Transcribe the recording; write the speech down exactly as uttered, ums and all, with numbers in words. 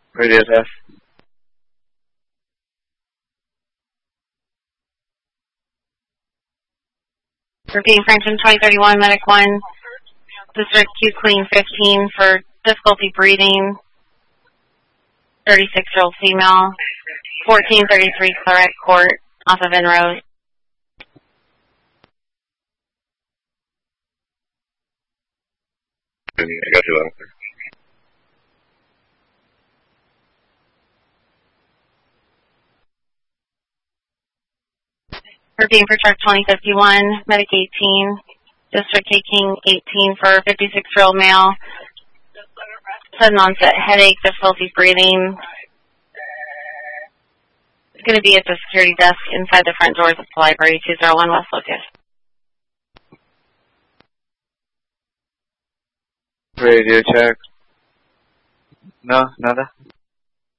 Radio test. Repeating Franklin twenty thirty-one, Medic one, District Q Clean fifteen for difficulty breathing, thirty-six-year-old female, fourteen thirty-three Claret Court, off of Enrose. I got you on. Repeating for truck twenty fifty-one, Medic eighteen, District K King eighteen for fifty-six-year-old male, sudden onset headache, difficulty breathing. It's going to be at the security desk inside the front doors of the library, two oh one West Locust. Radio check. No, nada.